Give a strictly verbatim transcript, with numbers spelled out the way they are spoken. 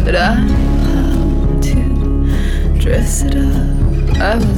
but I know how to dress it up. I was